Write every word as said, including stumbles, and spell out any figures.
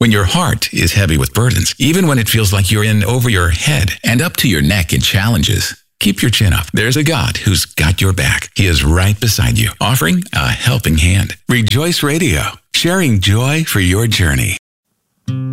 When your heart is heavy with burdens, even when it feels like you're in over your head and up to your neck in challenges, keep your chin up. There's a God who's got your back. He is right beside you, offering a helping hand. Rejoice Radio, sharing joy for your journey.